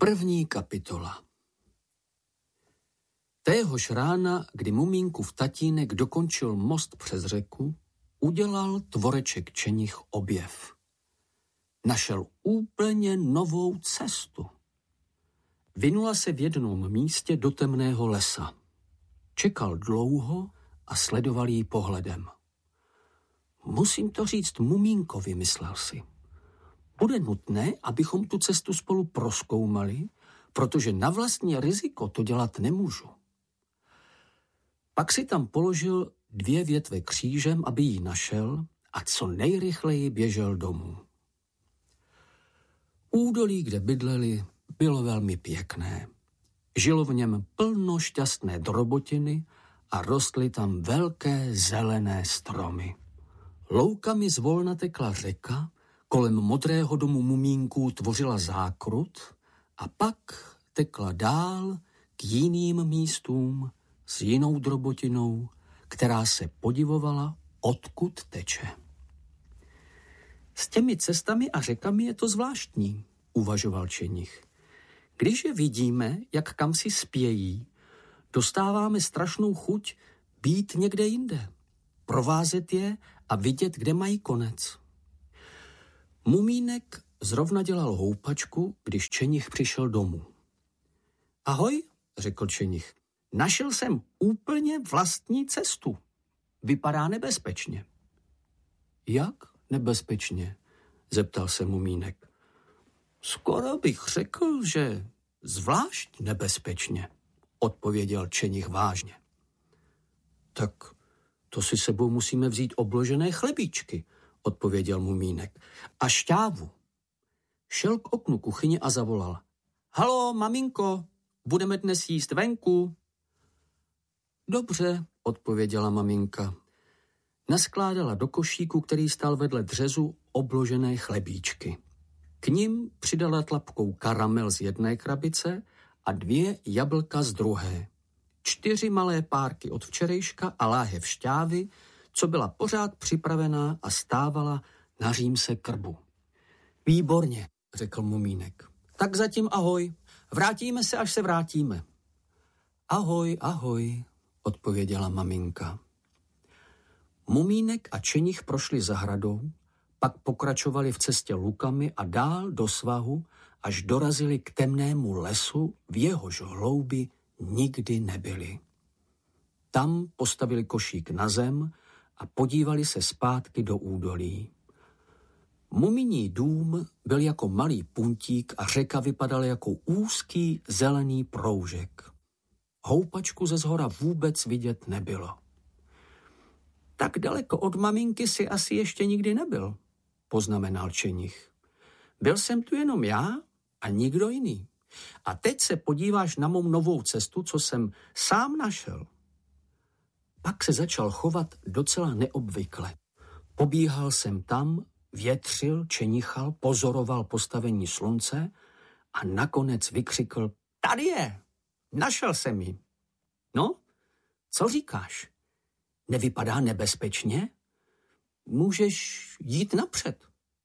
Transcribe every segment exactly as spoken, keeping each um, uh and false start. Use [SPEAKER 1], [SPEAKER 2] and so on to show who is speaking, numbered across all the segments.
[SPEAKER 1] První kapitola. Téhož rána, kdy Mumínkův tatínek dokončil most přes řeku, udělal tvoreček Čenich objev. Našel úplně novou cestu. Vynula se v jednom místě do temného lesa. Čekal dlouho a sledoval jí pohledem. Musím to říct Mumínkovi, myslel si. Bude nutné, abychom tu cestu spolu prozkoumali, protože na vlastní riziko to dělat nemůžu. Pak si tam položil dvě větve křížem, aby ji našel a co nejrychleji běžel domů. Údolí, kde bydleli, bylo velmi pěkné. Žilo v něm plno šťastné drobotiny a rostly tam velké zelené stromy. Loukami zvolna tekla řeka, kolem modrého domu Mumínků tvořila zákrut a pak tekla dál k jiným místům s jinou drobotinou, která se podivovala, odkud teče. S těmi cestami a řekami je to zvláštní, uvažoval Čenich. Když je vidíme, jak kam si spějí, dostáváme strašnou chuť být někde jinde, provázet je a vidět, kde mají konec. Mumínek zrovna dělal houpačku, když Čenich přišel domů. Ahoj, řekl Čenich, našel jsem úplně vlastní cestu. Vypadá nebezpečně. Jak nebezpečně? Zeptal se Mumínek. Skoro bych řekl, že zvlášť nebezpečně, odpověděl Čenich vážně. Tak to si sebou musíme vzít obložené chlebíčky, odpověděl Mumínek. A šťávu. Šel k oknu kuchyně a zavolal. Halo, maminko, budeme dnes jíst venku? Dobře, odpověděla maminka. Naskládala do košíku, který stál vedle dřezu, obložené chlebíčky. K nim přidala tlapkou karamel z jedné krabice a dvě jablka z druhé. Čtyři malé párky od včerejška a láhev šťávy, co byla pořád připravená a stávala na římse krbu. Výborně, řekl Mumínek. Tak zatím ahoj, vrátíme se, až se vrátíme. Ahoj, ahoj, odpověděla maminka. Mumínek a Čenich prošli zahradou, pak pokračovali v cestě lukami a dál do svahu, až dorazili k temnému lesu, v jehož hloubi nikdy nebyli. Tam postavili košík na zem a podívali se zpátky do údolí. Mumíní dům byl jako malý puntík a řeka vypadala jako úzký zelený proužek. Houpačku ze zhora vůbec vidět nebylo. Tak daleko od maminky si asi ještě nikdy nebyl, poznamenal Čenich. Byl jsem tu jenom já a nikdo jiný. A teď se podíváš na mou novou cestu, co jsem sám našel. Pak se začal chovat docela neobvykle. Pobíhal jsem tam, větřil, čenichal, pozoroval postavení slunce a nakonec vykřikl, tady je, našel jsem ji. No, co říkáš? Nevypadá nebezpečně? Můžeš jít napřed.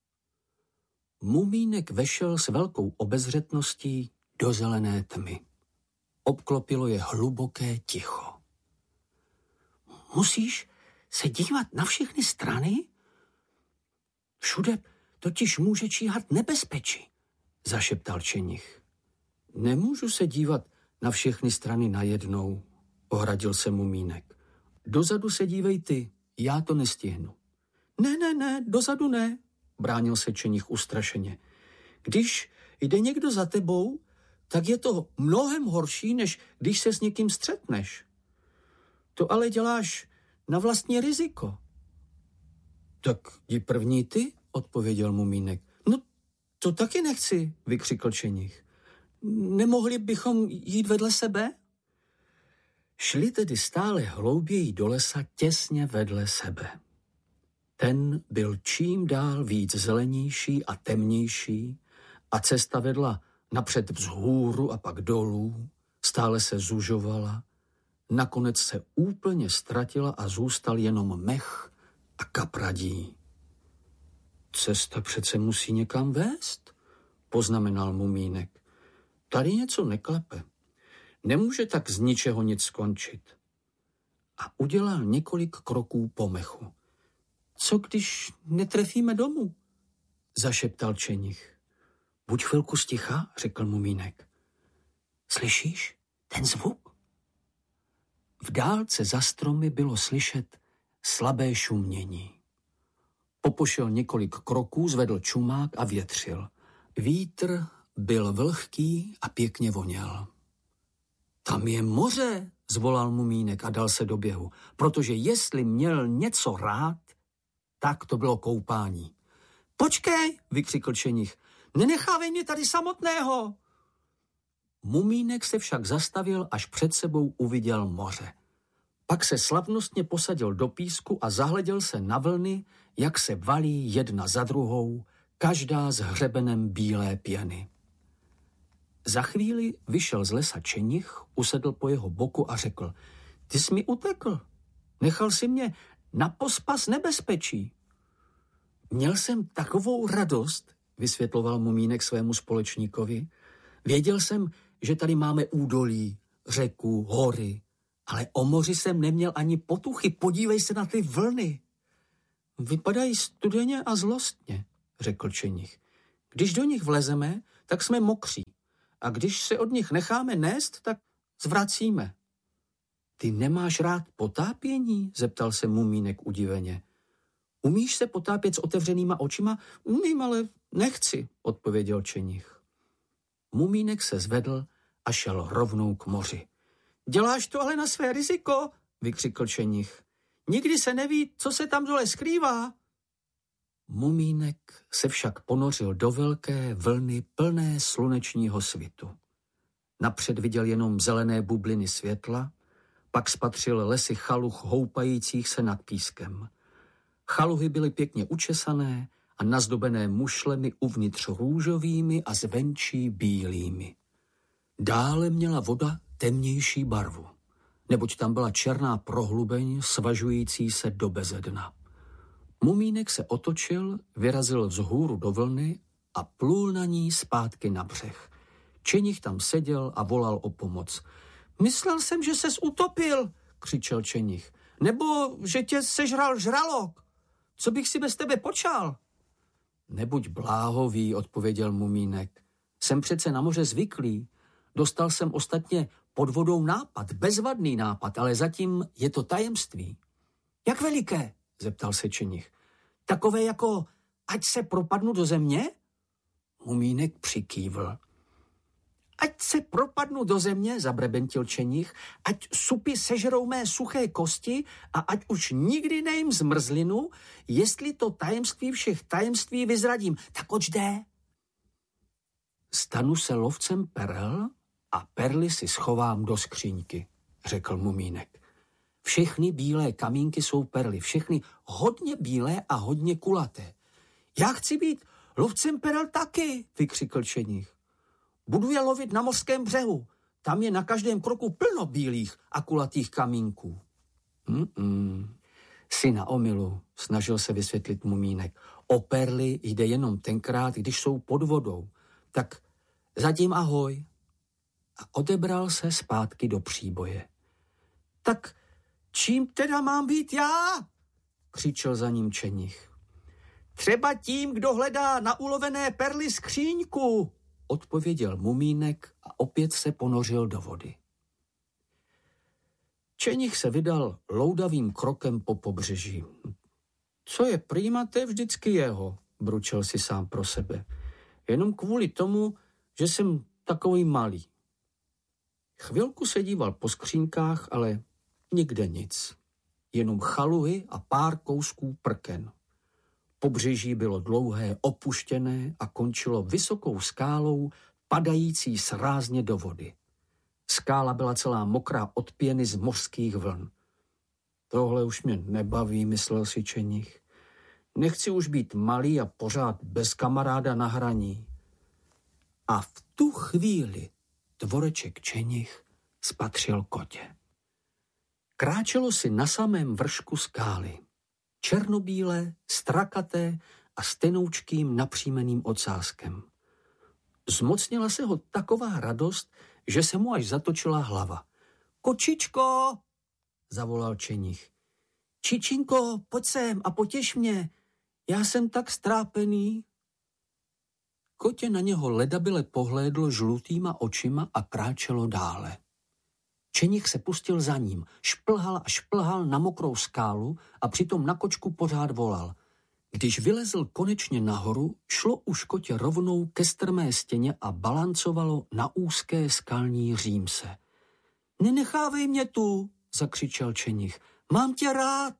[SPEAKER 1] Mumínek vešel s velkou obezřetností do zelené tmy. Obklopilo je hluboké ticho. Musíš se dívat na všechny strany? Všude totiž může číhat nebezpečí, zašeptal Čenich. Nemůžu se dívat na všechny strany najednou, ohradil se Mumínek. Dozadu se dívej ty, já to nestihnu. Ne, ne, ne, dozadu ne, bránil se Čenich ustrašeně. Když jde někdo za tebou, tak je to mnohem horší, než když se s někým střetneš. To ale děláš na vlastní riziko. Tak jdi první ty, odpověděl Mumínek. No to taky nechci, vykřikl Čenich. Nemohli bychom jít vedle sebe? Šli tedy stále hlouběji do lesa těsně vedle sebe. Ten byl čím dál víc zelenější a temnější a cesta vedla napřed vzhůru a pak dolů, stále se zužovala, nakonec se úplně ztratila a zůstal jenom mech a kapradí. Cesta přece musí někam vést, poznamenal Mumínek. Tady něco neklepe. Nemůže tak z ničeho nic skončit. A udělal několik kroků po mechu. Co když netrefíme domů? Zašeptal Čenich. Buď chvilku sticha, řekl Mumínek. Slyšíš ten zvuk? V dálce za stromy bylo slyšet slabé šumění. Popošel několik kroků, zvedl čumák a větřil. Vítr byl vlhký a pěkně voněl. Tam je moře, zvolal Mumínek a dal se do běhu, protože jestli měl něco rád, tak to bylo koupání. Počkej, vykřikl Čenich, nenechávej mě tady samotného. Mumínek se však zastavil, až před sebou uviděl moře. Pak se slavnostně posadil do písku a zahleděl se na vlny, jak se valí jedna za druhou, každá s hřebenem bílé pěny. Za chvíli vyšel z lesa Čenich, usedl po jeho boku a řekl, ty jsi mi utekl, nechal si mě na pospas nebezpečí. Měl jsem takovou radost, vysvětloval Mumínek svému společníkovi. Věděl jsem, že tady máme údolí, řeku, hory, ale o moři jsem neměl ani potuchy, podívej se na ty vlny. Vypadají studeně a zlostně, řekl Čenich. Když do nich vlezeme, tak jsme mokří. A když se od nich necháme nést, tak zvracíme. Ty nemáš rád potápění? Zeptal se Mumínek udiveně. Umíš se potápět s otevřenýma očima? Umím, ale nechci, odpověděl Čenich. Mumínek se zvedl a šel rovnou k moři. Děláš to ale na své riziko, vykřikl Čenich. Nikdy se neví, co se tam dole skrývá. Mumínek se však ponořil do velké vlny plné slunečního svitu. Napřed viděl jenom zelené bubliny světla, pak spatřil lesy chaluch houpajících se nad pískem. Chaluhy byly pěkně učesané a nazdobené mušlemi uvnitř růžovými a zvenčí bílými. Dále měla voda temnější barvu, neboť tam byla černá prohlubeň svažující se do bezedna. Mumínek se otočil, vyrazil vzhůru do vlny a plul na ní zpátky na břeh. Čenich tam seděl a volal o pomoc. Myslel jsem, že ses utopil, křičel Čenich, nebo že tě sežral žralok. Co bych si bez tebe počal? Nebuď bláhový, odpověděl Mumínek. Jsem přece na moře zvyklý. Dostal jsem ostatně pod vodou nápad, bezvadný nápad, ale zatím je to tajemství. Jak veliké? Zeptal se Čenich. Takové jako, ať se propadnu do země? Mumínek přikývl. Ať se propadnu do země, zabrebentil Čenich, ať supy sežerou mé suché kosti a ať už nikdy nejím zmrzlinu, jestli to tajemství všech tajemství vyzradím. Tak oč jde? Stanu se lovcem perel a perly si schovám do skříňky, řekl Mumínek. Všechny bílé kamínky jsou perly, všechny hodně bílé a hodně kulaté. Já chci být lovcem perel taky, vykřikl Čenich. Budu je lovit na mořském břehu. Tam je na každém kroku plno bílých a kulatých kamínků. Mm-mm. Jsi na omylu, snažil se vysvětlit Mumínek. O perly jde jenom tenkrát, když jsou pod vodou. Tak zatím ahoj. A odebral se zpátky do příboje. Tak čím teda mám být já? Křičel za ním Čenich. Třeba tím, kdo hledá na ulovené perly skříňku, odpověděl Mumínek a opět se ponořil do vody. Čenich se vydal loudavým krokem po pobřeží. Co je prýma, to je vždycky jeho, bručel si sám pro sebe. Jenom kvůli tomu, že jsem takový malý. Chvilku se díval po skřínkách, ale nikde nic. Jenom chaluhy a pár kousků prken. Pobřeží bylo dlouhé, opuštěné a končilo vysokou skálou, padající srázně do vody. Skála byla celá mokrá od pěny z mořských vln. Tohle už mě nebaví, myslel si Čenich. Nechci už být malý a pořád bez kamaráda na hraní. A v tu chvíli tvoreček Čenich spatřil kotě. Kráčelo si na samém vršku skály. Černobílé, strakaté a s tenoučkým napřímeným ocáskem. Zmocnila se ho taková radost, že se mu až zatočila hlava. Kočičko, zavolal Čenich. Čičinko, pojď sem a potěš mě, já jsem tak strápený. Kotě na něho ledabyle pohlédlo žlutýma očima a kráčelo dále. Čenich se pustil za ním, šplhal a šplhal na mokrou skálu a přitom na kočku pořád volal. Když vylezl konečně nahoru, šlo už kotě rovnou ke strmé stěně a balancovalo na úzké skalní římse. Nenechávej mě tu, zakřičel Čenich, mám tě rád.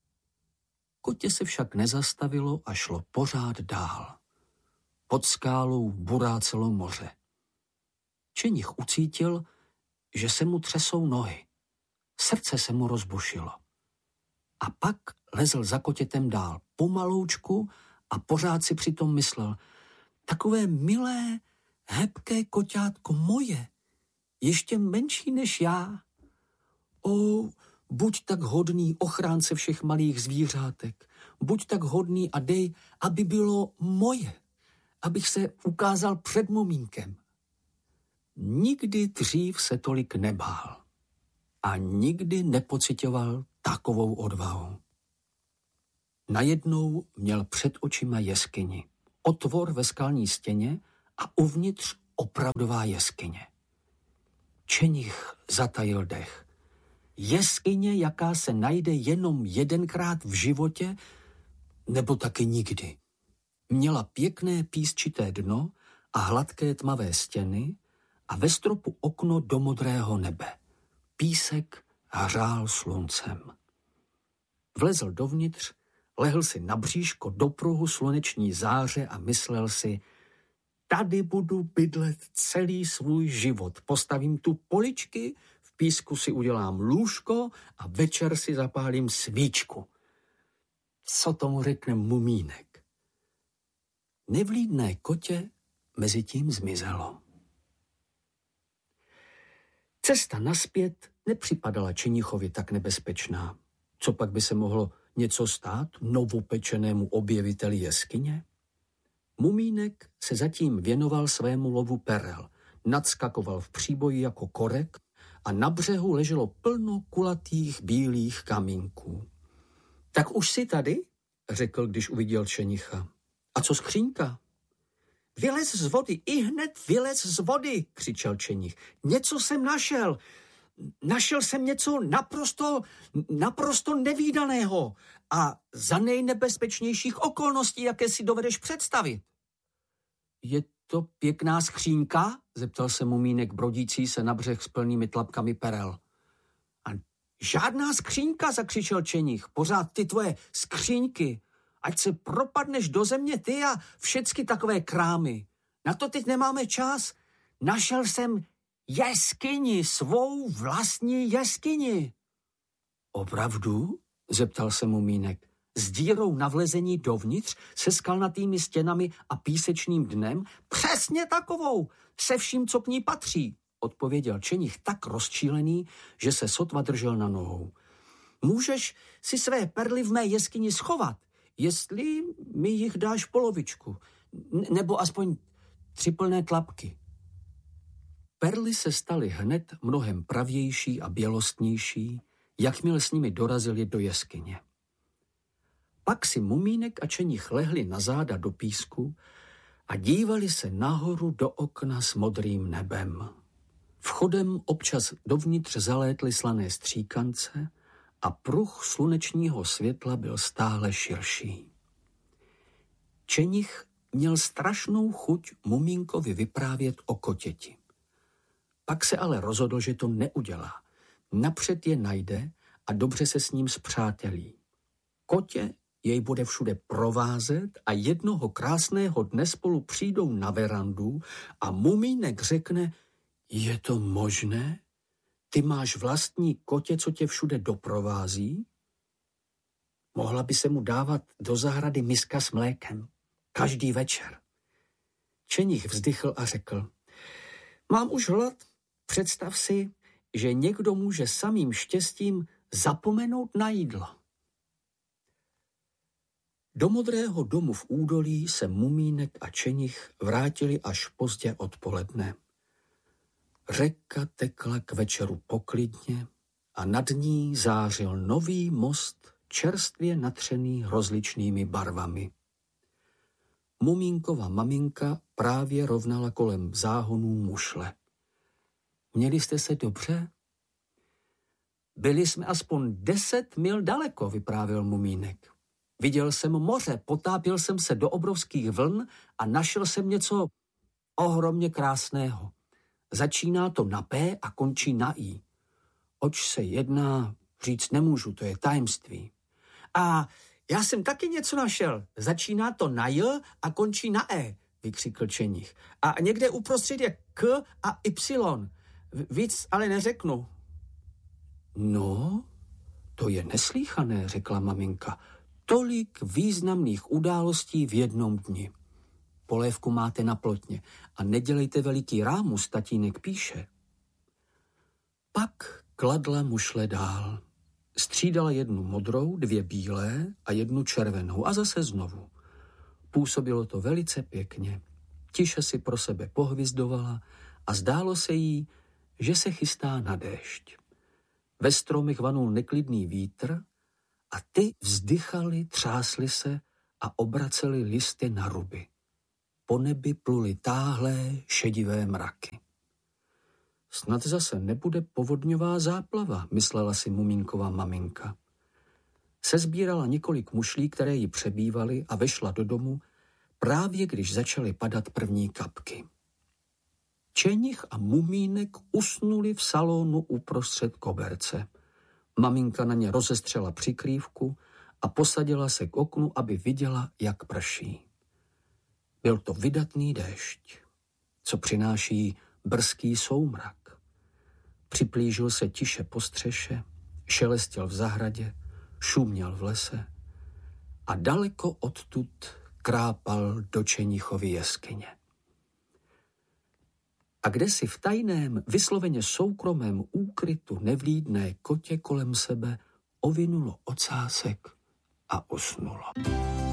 [SPEAKER 1] Kotě se však nezastavilo a šlo pořád dál. Pod skálou burácelo moře. Čenich ucítil, že se mu třesou nohy. Srdce se mu rozbušilo. A pak lezl za kotětem dál pomaloučku a pořád si přitom myslel, takové milé, hebké koťátko moje, ještě menší než já. O, buď tak hodný ochránce všech malých zvířátek, buď tak hodný a dej, aby bylo moje, abych se ukázal před mumínkem. Nikdy dřív se tolik nebál a nikdy nepocitoval takovou odvahu. Najednou měl před očima jeskyni, otvor ve skalní stěně a uvnitř opravdová jeskyně. Čenich zatajil dech. Jeskyně, jaká se najde jenom jedenkrát v životě, nebo taky nikdy. Měla pěkné písčité dno a hladké tmavé stěny a ve stropu okno do modrého nebe. Písek hřál sluncem. Vlezl dovnitř, lehl si na bříško do pruhu sluneční záře a myslel si, tady budu bydlet celý svůj život. Postavím tu poličky, v písku si udělám lůžko a večer si zapálím svíčku. Co tomu řekne mumínek? Nevlídné kotě mezi tím zmizelo. Cesta nazpět nepřipadala Čenichovi tak nebezpečná. Co pak by se mohlo něco stát novopečenému objeviteli jeskyně? Mumínek se zatím věnoval svému lovu perel, nadskakoval v příboji jako korek a na břehu leželo plno kulatých bílých kamínků. Tak už jsi tady? Řekl, když uviděl Čenicha. A co skříňka? Vylez z vody, i hned vylez z vody, křičel Čenich. Něco jsem našel. Našel jsem něco naprosto, naprosto nevídaného a za nejnebezpečnějších okolností, jaké si dovedeš představit. Je to pěkná skřínka? Zeptal se mumínek brodící se na břeh s plnými tlapkami perel. A žádná skřínka, zakřičel Čenich. Pořád ty tvoje skříňky. Ať se propadneš do země ty a všecky takové krámy. Na to teď nemáme čas. Našel jsem jeskyni, svou vlastní jeskyni. Opravdu? Zeptal se mumínek. S dírou na vlezení dovnitř, se skalnatými stěnami a písečným dnem? Přesně takovou, se vším, co k ní patří, odpověděl Čenich tak rozčílený, že se sotva držel na nohou. Můžeš si své perly v mé jeskyni schovat, jestli mi jich dáš polovičku, nebo aspoň tři plné tlapky. Perly se staly hned mnohem pravější a bělostnější, jakmile s nimi dorazili do jeskyně. Pak si mumínek a Čenich lehli na záda do písku a dívali se nahoru do okna s modrým nebem. Vchodem občas dovnitř zalétly slané stříkance a pruh slunečního světla byl stále širší. Čenich měl strašnou chuť mumínkovi vyprávět o kotěti. Pak se ale rozhodl, že to neudělá. Napřed je najde a dobře se s ním spřátelí. Kotě jej bude všude provázet a jednoho krásného dne spolu přijdou na verandu a mumínek řekne, je to možné? Ty máš vlastní kotě, co tě všude doprovází? Mohla by se mu dávat do zahrady miska s mlékem. Každý večer. Čenich vzdychl a řekl, mám už hlad. Představ si, že někdo může samým štěstím zapomenout na jídlo. Do modrého domu v údolí se Mumínek a Čenich vrátili až pozdě odpoledne. Řeka tekla k večeru poklidně a nad ní zářil nový most, čerstvě natřený rozličnými barvami. Mumínkova maminka právě rovnala kolem záhonů mušle. Měli jste se dobře? Byli jsme aspoň deset mil daleko, vyprávěl Mumínek. Viděl jsem moře, potápěl jsem se do obrovských vln a našel jsem něco ohromně krásného. Začíná to na P a končí na I. Oč se jedná, říct nemůžu, to je tajemství. A já jsem taky něco našel. Začíná to na J a končí na E, vykřikl Čenich. A někde uprostřed je K a Y. Víc ale neřeknu. No, to je neslýchané, řekla maminka. Tolik významných událostí v jednom dni. Polévku máte na plotně a nedělejte veliký rámus, tatínek píše. Pak kladla mušle dál. Střídala jednu modrou, dvě bílé a jednu červenou a zase znovu. Působilo to velice pěkně. Tiše si pro sebe pohvizdovala a zdálo se jí, že se chystá na déšť. Ve stromech vanul neklidný vítr a ty vzdychali, třásli se a obraceli listy na ruby. Po nebi pluly táhlé, šedivé mraky. Snad zase nebude povodňová záplava, myslela si Mumínková maminka. Sezbírala několik mušlí, které jí přebývaly a vešla do domu, právě když začaly padat první kapky. Čenich a Mumínek usnuli v salonu uprostřed koberce. Maminka na ně rozestřela přikrývku a posadila se k oknu, aby viděla, jak prší. Byl to vydatný déšť, co přináší brzký soumrak. Připlížil se tiše po střeše, šelestěl v zahradě, šuměl v lese a daleko odtud krápal do Čenichovy jeskyně. A kdesi v tajném, vysloveně soukromém úkrytu nevlídné kotě kolem sebe ovinulo ocásek a usnulo.